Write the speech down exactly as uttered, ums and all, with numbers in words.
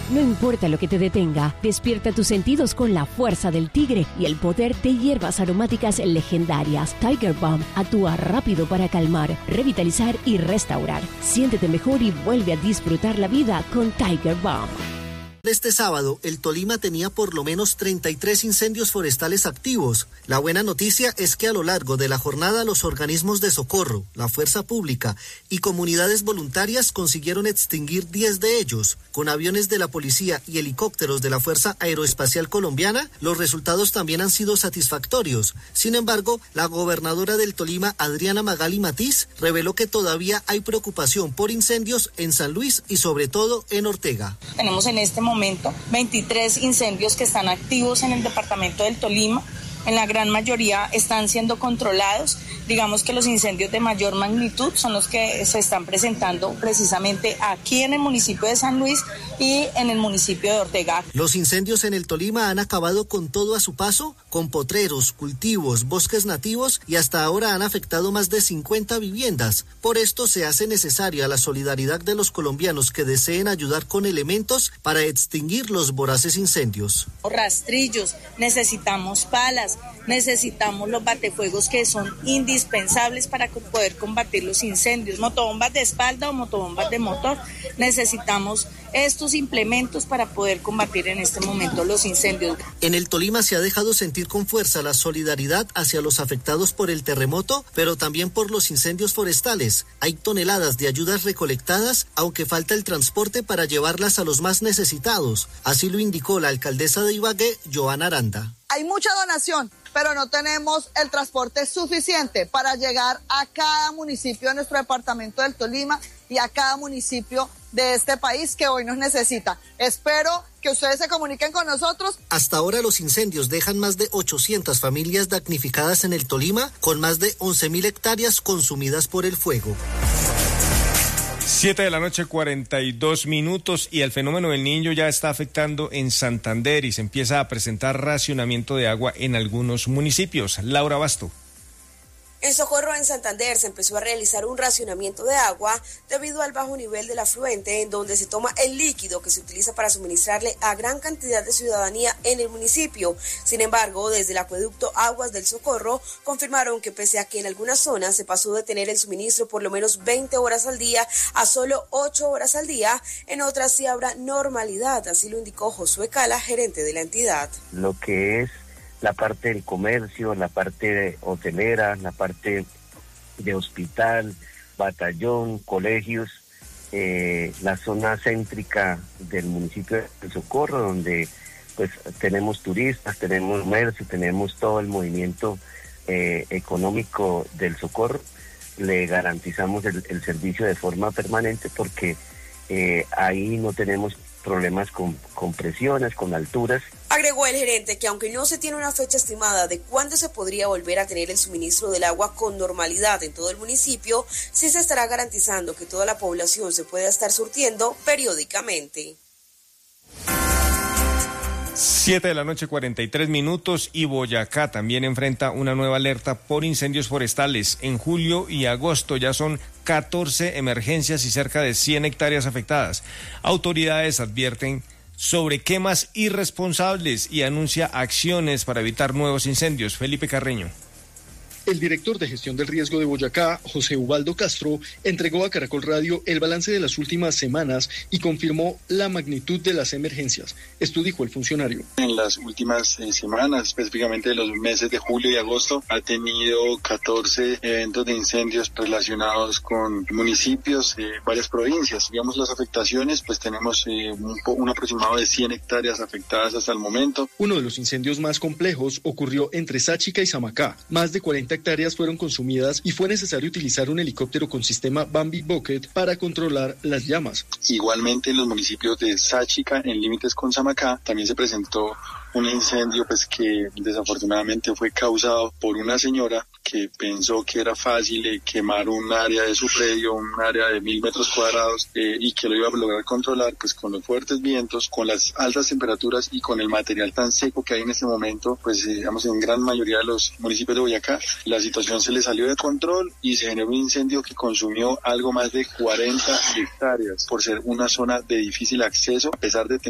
No importa lo que te detenga, despierta tus sentidos con la fuerza del tigre y el poder de hierbas aromáticas legendarias. Tiger Balm actúa rápido para calmar, revitalizar y restaurar. Siéntete mejor y vuelve a disfrutar la vida con Tiger Balm. Este sábado, el Tolima tenía por lo menos treinta y tres incendios forestales activos. La buena noticia es que a lo largo de la jornada los organismos de socorro, la fuerza pública y comunidades voluntarias consiguieron extinguir diez de ellos. Con aviones de la policía y helicópteros de la Fuerza Aeroespacial Colombiana, los resultados también han sido satisfactorios. Sin embargo, la gobernadora del Tolima, Adriana Magali Matiz, reveló que todavía hay preocupación por incendios en San Luis y sobre todo en Ortega. Tenemos en este momento momento veintitrés incendios que están activos en el departamento del Tolima. En la gran mayoría están siendo controlados. Digamos que los incendios de mayor magnitud son los que se están presentando precisamente aquí en el municipio de San Luis y en el municipio de Ortega. Los incendios en el Tolima han acabado con todo a su paso, con potreros, cultivos, bosques nativos y hasta ahora han afectado más de cincuenta viviendas. Por esto se hace necesaria la solidaridad de los colombianos que deseen ayudar con elementos para extinguir los voraces incendios. Rastrillos, necesitamos palas, necesitamos los batefuegos que son indispensables para poder combatir los incendios, motobombas de espalda o motobombas de motor. Necesitamos estos implementos para poder combatir en este momento los incendios. En el Tolima se ha dejado sentir con fuerza la solidaridad hacia los afectados por el terremoto, pero también por los incendios forestales. Hay toneladas de ayudas recolectadas, aunque falta el transporte para llevarlas a los más necesitados. Así lo indicó la alcaldesa de Ibagué, Joana Aranda. Hay mucha donación, pero no tenemos el transporte suficiente para llegar a cada municipio de nuestro departamento del Tolima y a cada municipio de este país que hoy nos necesita. Espero que ustedes se comuniquen con nosotros. Hasta ahora los incendios dejan más de ochocientas familias damnificadas en el Tolima, con más de once mil hectáreas consumidas por el fuego. Siete de la noche, cuarenta y dos minutos, y el fenómeno del Niño ya está afectando en Santander y se empieza a presentar racionamiento de agua en algunos municipios. Laura Basto. En Socorro, en Santander, se empezó a realizar un racionamiento de agua debido al bajo nivel del afluente, en donde se toma el líquido que se utiliza para suministrarle a gran cantidad de ciudadanía en el municipio. Sin embargo, desde el acueducto Aguas del Socorro confirmaron que pese a que en algunas zonas se pasó de tener el suministro por lo menos veinte horas al día a solo ocho horas al día, en otras sí habrá normalidad, así lo indicó Josué Cala, gerente de la entidad. Lo que es la parte del comercio, la parte de hotelera, la parte de hospital, batallón, colegios, eh, la zona céntrica del municipio de Socorro, donde pues tenemos turistas, tenemos comercio, tenemos todo el movimiento eh, económico del Socorro. Le garantizamos el, el servicio de forma permanente porque eh, ahí no tenemos problemas con, con presiones, con alturas. Agregó el gerente que aunque no se tiene una fecha estimada de cuándo se podría volver a tener el suministro del agua con normalidad en todo el municipio, sí se estará garantizando que toda la población se pueda estar surtiendo periódicamente. Siete de la noche, cuarenta y tres minutos, y Boyacá también enfrenta una nueva alerta por incendios forestales. En julio y agosto ya son catorce emergencias y cerca de cien hectáreas afectadas. Autoridades advierten sobre quemas irresponsables y anuncia acciones para evitar nuevos incendios. Felipe Carreño. El director de gestión del riesgo de Boyacá, José Ubaldo Castro, entregó a Caracol Radio el balance de las últimas semanas y confirmó la magnitud de las emergencias. Esto dijo el funcionario. En las últimas eh, semanas, específicamente de los meses de julio y agosto, ha tenido catorce eventos de incendios relacionados con municipios de varias provincias. Digamos, las afectaciones, pues tenemos eh, un, un aproximado de cien hectáreas afectadas hasta el momento. Uno de los incendios más complejos ocurrió entre Sáchica y Samacá. Más de cuarenta hectáreas fueron consumidas y fue necesario utilizar un helicóptero con sistema Bambi Bucket para controlar las llamas. Igualmente en los municipios de Sáchica, en límites con Samacá, también se presentó un incendio pues que desafortunadamente fue causado por una señora que pensó que era fácil eh, quemar un área de su predio, un área de mil metros cuadrados eh, y que lo iba a lograr controlar pues con los fuertes vientos, con las altas temperaturas y con el material tan seco que hay en este momento, pues eh, digamos en gran mayoría de los municipios de Boyacá, la situación se le salió de control y se generó un incendio que consumió algo más de cuarenta hectáreas por ser una zona de difícil acceso a pesar de tener